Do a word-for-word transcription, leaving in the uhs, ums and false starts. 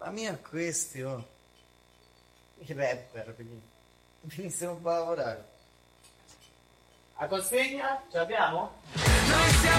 Ma mia questi, oh. I rapper, quindi. Iniziamo un po' a lavorare. A consegna? Ce l'abbiamo?